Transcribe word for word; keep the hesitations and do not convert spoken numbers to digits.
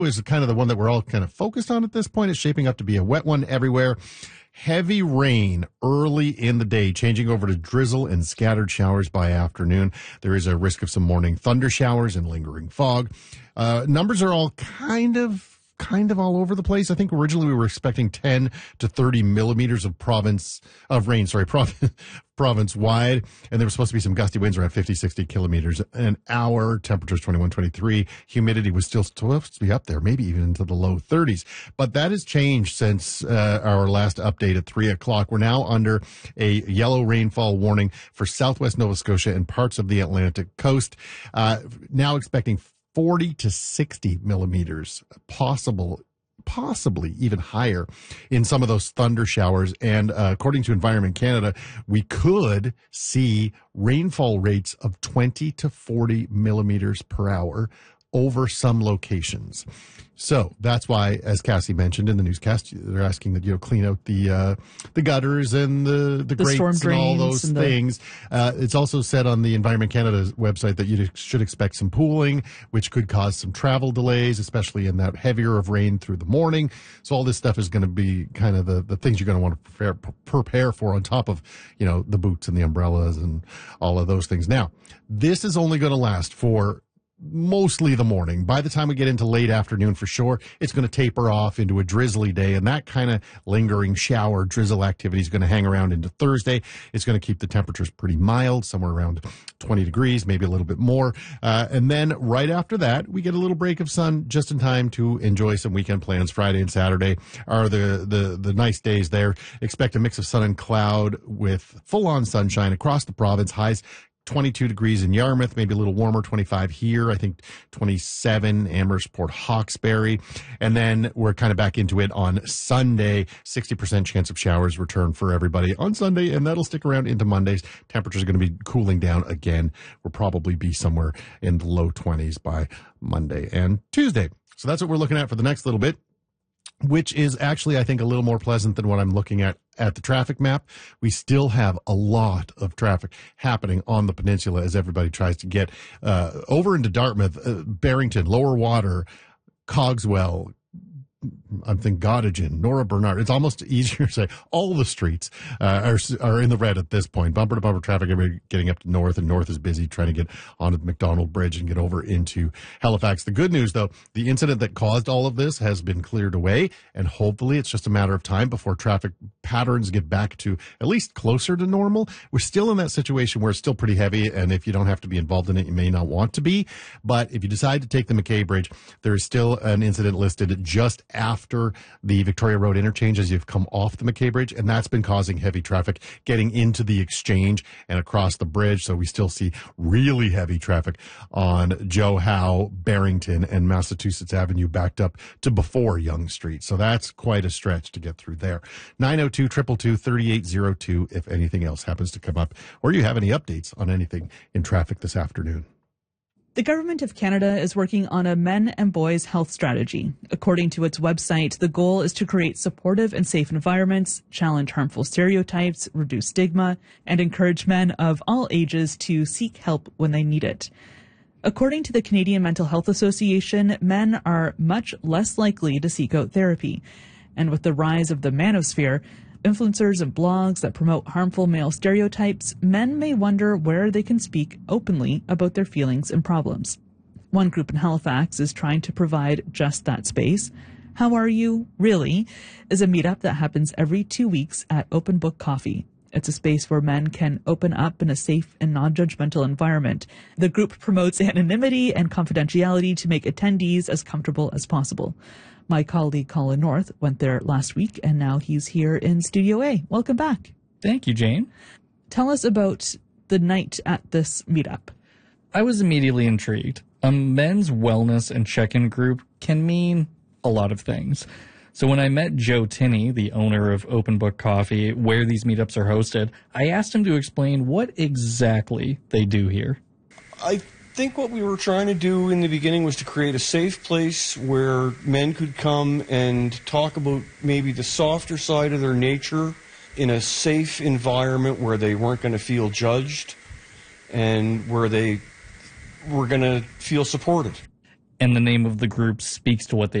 is kind of the one that we're all kind of focused on at this point. It's shaping up to be a wet one everywhere. Heavy rain early in the day, changing over to drizzle and scattered showers by afternoon. There is a risk of some morning thunder showers and lingering fog. Uh, numbers are all kind of kind of all over the place. I think originally we were expecting ten to thirty millimeters of province of rain, sorry, province, province wide. And there was supposed to be some gusty winds around fifty, sixty kilometers an hour. Temperatures twenty-one, twenty-three. Humidity was still supposed to be up there, maybe even into the low thirties. But that has changed since uh, our last update at three o'clock. We're now under a yellow rainfall warning for southwest Nova Scotia and parts of the Atlantic coast. Uh, now expecting forty to sixty millimeters, possible, possibly even higher in some of those thunder showers. And uh, according to Environment Canada, we could see rainfall rates of twenty to forty millimeters per hour over some locations. So that's why, as Cassie mentioned in the newscast, they're asking that you know clean out the uh, the gutters and the the, the grates storm and all drains those and the- things. Uh, it's also said on the Environment Canada's website that you should expect some pooling, which could cause some travel delays, especially in that heavier of rain through the morning. So all this stuff is going to be kind of the, the things you're going to want to prepare, prepare for on top of, you know, the boots and the umbrellas and all of those things. Now, this is only going to last for mostly the morning. By the time we get into late afternoon, for sure, it's going to taper off into a drizzly day, and that kind of lingering shower drizzle activity is going to hang around into Thursday. It's going to keep the temperatures pretty mild, somewhere around twenty degrees, maybe a little bit more. Uh, and then right after that, we get a little break of sun just in time to enjoy some weekend plans. Friday and Saturday are the, the, the nice days there. Expect a mix of sun and cloud with full-on sunshine across the province. Highs twenty-two degrees in Yarmouth, maybe a little warmer, twenty-five here. I think twenty-seven, Amherst, Port Hawkesbury. And then we're kind of back into it on Sunday. sixty percent chance of showers return for everybody on Sunday, and that'll stick around into Mondays. Temperatures are going to be cooling down again. We'll probably be somewhere in the low twenties by Monday and Tuesday. So that's what we're looking at for the next little bit, which is actually, I think, a little more pleasant than what I'm looking at at the traffic map. We still have a lot of traffic happening on the peninsula as everybody tries to get uh, over into Dartmouth, uh, Barrington, Lower Water, Cogswell, I'm thinking Gottingen, Nora Bernard. It's almost easier to say all the streets uh, are are in the red at this point. Bumper to bumper traffic, everybody getting up to north, and north is busy trying to get onto the McDonald Bridge and get over into Halifax. The good news, though, the incident that caused all of this has been cleared away, and hopefully it's just a matter of time before traffic patterns get back to at least closer to normal. We're still in that situation where it's still pretty heavy, and if you don't have to be involved in it, you may not want to be. But if you decide to take the McKay Bridge, there is still an incident listed just after the Victoria Road interchange as you've come off the McKay Bridge, and that's been causing heavy traffic getting into the exchange and across the bridge. So we still see really heavy traffic on Joe Howe, Barrington, and Massachusetts Avenue backed up to before Yonge Street. So that's quite a stretch to get through there. nine oh two, two two two, three eight oh two if anything else happens to come up, or you have any updates on anything in traffic this afternoon. The Government of Canada is working on a men and boys health strategy. According to its website, the goal is to create supportive and safe environments, challenge harmful stereotypes, reduce stigma, and encourage men of all ages to seek help when they need it. According to the Canadian Mental Health Association, men are much less likely to seek out therapy. And with the rise of the manosphere, influencers and blogs that promote harmful male stereotypes, men may wonder where they can speak openly about their feelings and problems. One group in Halifax is trying to provide just that space. How Are You, Really? Is a meetup that happens every two weeks at Open Book Coffee. It's a space where men can open up in a safe and non-judgmental environment. The group promotes anonymity and confidentiality to make attendees as comfortable as possible. My colleague Colin North went there last week, and now he's here in Studio A. Welcome back. Thank you, Jane. Tell us about the night at this meetup. I was immediately intrigued. A men's wellness and check-in group can mean a lot of things. So when I met Joe Tinney, the owner of Open Book Coffee, where these meetups are hosted, I asked him to explain what exactly they do here. I I think what we were trying to do in the beginning was to create a safe place where men could come and talk about maybe the softer side of their nature in a safe environment where they weren't going to feel judged and where they were going to feel supported. and the name of the group speaks to what they